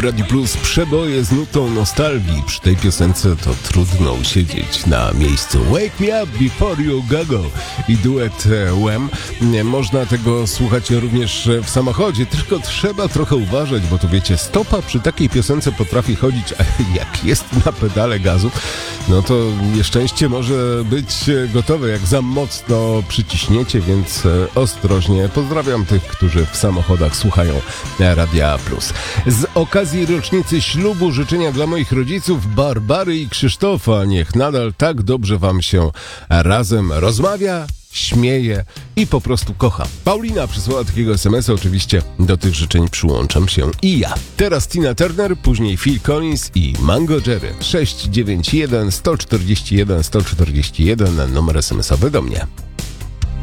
Radiu Plus przeboje z nutą nostalgii. Przy tej piosence to trudno usiedzieć na miejscu. Wake me up before you go i duet Wham. Można tego słuchać również w samochodzie, tylko trzeba trochę uważać, bo to wiecie, stopa przy takiej piosence potrafi chodzić, a jak jest na pedale gazu, no to nieszczęście może być gotowe, jak za mocno przyciśniecie, więc ostrożnie. Pozdrawiam tych, którzy w samochodach słuchają Radia Plus. Z okazji rocznicy ślubu życzenia dla moich rodziców Barbary i Krzysztofa. Niech nadal tak dobrze wam się razem rozmawia, śmieje i po prostu kocha. Paulina przysłała takiego SMS-a, oczywiście do tych życzeń przyłączam się i ja. Teraz Tina Turner, później Phil Collins i Mango Jerry. 691 141 141 numer SMS-owy do mnie.